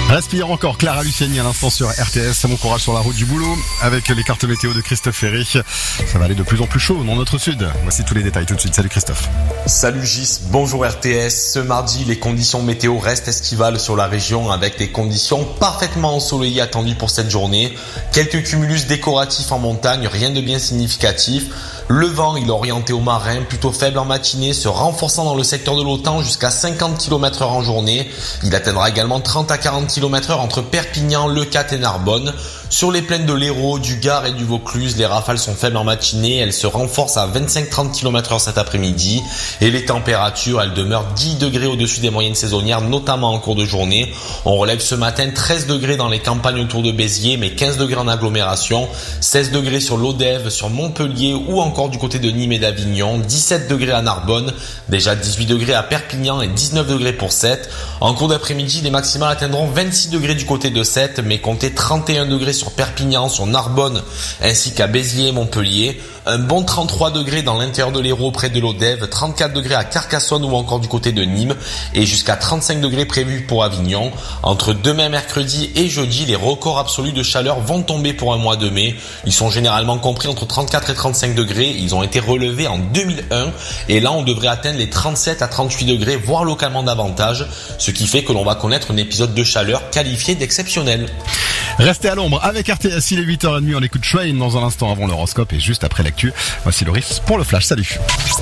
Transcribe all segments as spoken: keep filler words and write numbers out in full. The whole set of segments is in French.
Respire encore Clara Luciani à l'instant sur R T S. Bon courage sur la route du boulot avec les cartes météo de Christophe Ferry. Ça va aller de plus en plus chaud dans notre sud. Voici tous les détails tout de suite. Salut Christophe. Salut Gis, bonjour R T S. Ce mardi, les conditions météo restent estivales sur la région avec des conditions parfaitement ensoleillées attendues pour cette journée. Quelques cumulus décoratifs en montagne, rien de bien significatif. Le vent, il est orienté au marin, plutôt faible en matinée, se renforçant dans le secteur de l'Autan jusqu'à cinquante kilomètres heure en journée. Il atteindra également trente à quarante kilomètres heure entre Perpignan, Leucate et Narbonne. Sur les plaines de l'Hérault, du Gard et du Vaucluse, les rafales sont faibles en matinée. Elles se renforcent à vingt-cinq à trente kilomètres heure cet après-midi. Et les températures, elles demeurent dix degrés au-dessus des moyennes saisonnières, notamment en cours de journée. On relève ce matin treize degrés dans les campagnes autour de Béziers, mais quinze degrés en agglomération. seize degrés sur l'Odève, sur Montpellier ou encore du côté de Nîmes et d'Avignon. dix-sept degrés à Narbonne, déjà dix-huit degrés à Perpignan et dix-neuf degrés pour Sète. En cours d'après-midi, les maximales atteindront vingt-six degrés du côté de Sète, mais comptez trente et un degrés sur Perpignan, sur Narbonne, ainsi qu'à Béziers et Montpellier. Un bon trente-trois degrés dans l'intérieur de l'Hérault près de l'Odève, trente-quatre degrés à Carcassonne ou encore du côté de Nîmes et jusqu'à trente-cinq degrés prévus pour Avignon. Entre demain mercredi et jeudi, les records absolus de chaleur vont tomber pour un mois de mai. Ils sont généralement compris entre trente-quatre et trente-cinq degrés. Ils ont été relevés en deux mille un et là on devrait atteindre les trente-sept à trente-huit degrés, voire localement davantage, ce qui fait que l'on va connaître un épisode de chaleur qualifié d'exceptionnel. Restez à l'ombre avec R T S, il est huit heures trente, on écoute Train dans un instant avant l'horoscope et juste après l'actu. Voici Loris pour le flash, salut.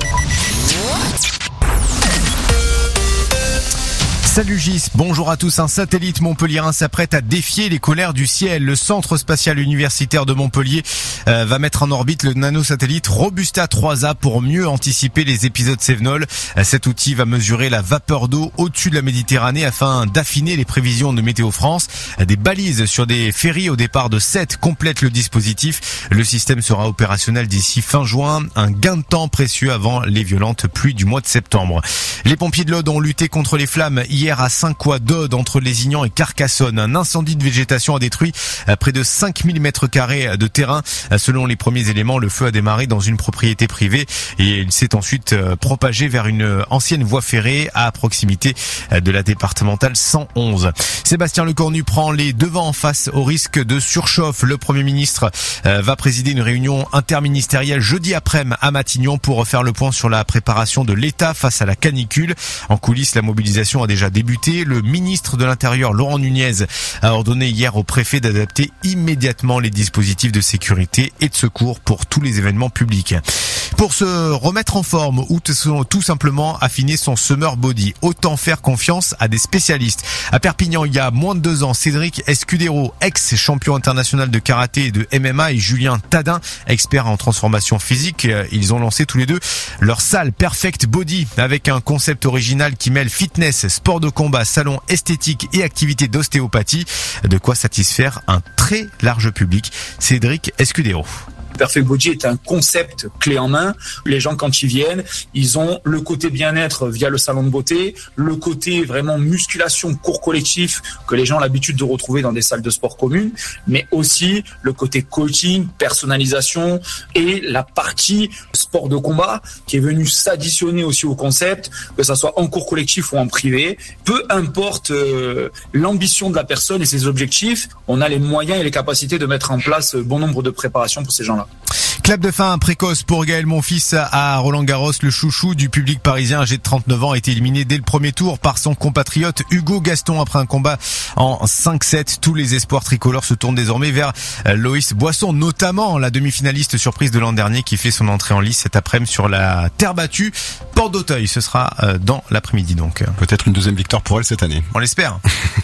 Salut Gis, bonjour à tous. Un satellite montpelliérain s'apprête à défier les colères du ciel. Le centre spatial universitaire de Montpellier euh, va mettre en orbite le nanosatellite Robusta trois A pour mieux anticiper les épisodes Cévenol. Euh, cet outil va mesurer la vapeur d'eau au-dessus de la Méditerranée afin d'affiner les prévisions de Météo France. Euh, des balises sur des ferries au départ de Sète complètent le dispositif. Le système sera opérationnel d'ici fin juin. Un gain de temps précieux avant les violentes pluies du mois de septembre. Les pompiers de l'Aude ont lutté contre les flammes hier à Saint-Quoi d'Aude entre Lézignan et Carcassonne. Un incendie de végétation a détruit près de cinq mille mètres carrés de terrain. Selon les premiers éléments, le feu a démarré dans une propriété privée et il s'est ensuite propagé vers une ancienne voie ferrée à proximité de la départementale cent onze. Sébastien Lecornu prend les devants face au risque de surchauffe. Le Premier ministre va présider une réunion interministérielle jeudi après-midi à Matignon pour refaire le point sur la préparation de l'État face à la canicule. En coulisses, la mobilisation a déjà débuté. Le ministre de l'Intérieur, Laurent Nunez, a ordonné hier au préfet d'adapter immédiatement les dispositifs de sécurité et de secours pour tous les événements publics. Pour se remettre en forme ou tout simplement affiner son summer body, autant faire confiance à des spécialistes. À Perpignan, il y a moins de deux ans, Cédric Escudero, ex-champion international de karaté et de M M A, et Julien Tadin, expert en transformation physique, ils ont lancé tous les deux leur salle Perfect Body avec un concept original qui mêle fitness, sport de combat, salon esthétique et activité d'ostéopathie. De quoi satisfaire un très large public. Cédric Escudero. Perfect Body est un concept clé en main. Les gens, quand ils viennent, ils ont le côté bien-être via le salon de beauté, le côté vraiment musculation, cours collectif que les gens ont l'habitude de retrouver dans des salles de sport communes, mais aussi le côté coaching, personnalisation et la partie sport de combat qui est venue s'additionner aussi au concept, que ça soit en cours collectif ou en privé. Peu importe euh, l'ambition de la personne et ses objectifs, on a les moyens et les capacités de mettre en place bon nombre de préparations pour ces gens-là. Clap de fin précoce pour Gaël Monfils à Roland-Garros. Le chouchou du public parisien âgé de trente-neuf ans a été éliminé dès le premier tour par son compatriote Hugo Gaston après un combat en cinq sept. Tous les espoirs tricolores se tournent désormais vers Loïs Boisson, notamment la demi-finaliste surprise de l'an dernier qui fait son entrée en lice cet après-midi sur la terre battue. Porte d'Auteuil, ce sera dans l'après-midi donc. Peut-être une deuxième victoire pour elle cette année. On l'espère.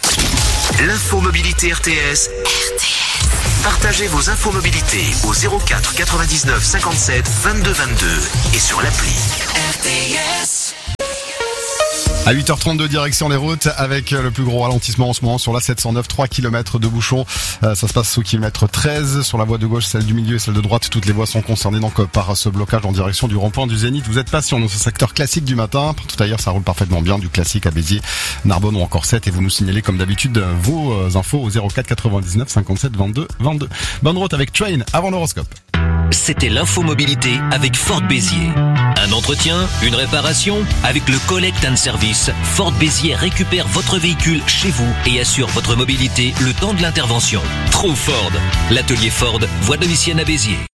L'info mobilité R T S. R T S. Partagez vos infos mobilité au zéro quatre quatre-vingt-dix-neuf cinquante-sept vingt-deux vingt-deux et sur l'appli R T S. À huit heures trente-deux, direction les routes avec le plus gros ralentissement en ce moment sur la sept cent neuf, trois kilomètres de bouchons. Euh, ça se passe au kilomètre treize sur la voie de gauche, celle du milieu et celle de droite. Toutes les voies sont concernées donc par ce blocage en direction du rond-point du Zénith. Vous êtes patient dans ce secteur classique du matin. Tout ailleurs, ça roule parfaitement bien, du classique à Béziers, Narbonne ou encore Sète. Et vous nous signalez comme d'habitude vos infos au zéro quatre quatre-vingt-dix-neuf cinquante-sept vingt-deux vingt-deux. Bonne route avec Train avant l'horoscope. C'était l'infomobilité avec Ford Béziers. Un entretien, une réparation, avec le Collect and Service, Ford Béziers récupère votre véhicule chez vous et assure votre mobilité le temps de l'intervention. Trouve Ford. L'atelier Ford, voie de Vissienne à Béziers.